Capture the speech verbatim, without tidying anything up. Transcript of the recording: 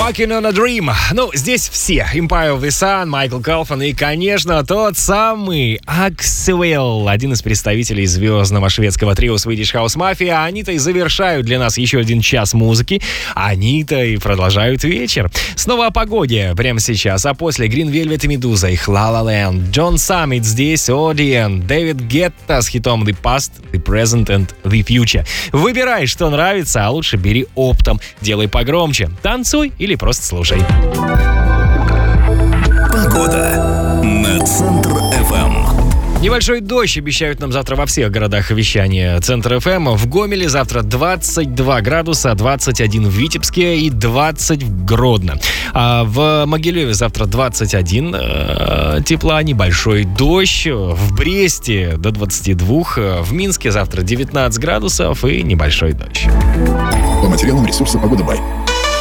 Walking on a Dream. Ну, здесь все. Empire of the Sun, Майкл Калфан и, конечно, тот самый Axwell, один из представителей звездного шведского трио Swedish House Mafia. Они-то и завершают для нас еще один час музыки. Они-то и продолжают вечер. Снова о погоде прямо сейчас. А после Green Velvet и Медуза, их La La Land. Джон Саммит здесь, Одиен, Дэвид Гетта с хитом The Past, The Present and The Future. Выбирай, что нравится, а лучше бери оптом. Делай погромче. Танцуй или просто слушай. Погода на Центр эф эм. Небольшой дождь обещают нам завтра во всех городах вещания Центр эф эм. В Гомеле завтра двадцать два градуса, двадцать один в Витебске и двадцать в Гродно. А в Могилеве завтра двадцать один э, тепла, небольшой дождь. В Бресте до двадцати двух. В Минске завтра девятнадцать градусов и небольшой дождь. По материалам ресурса «Погода Бай».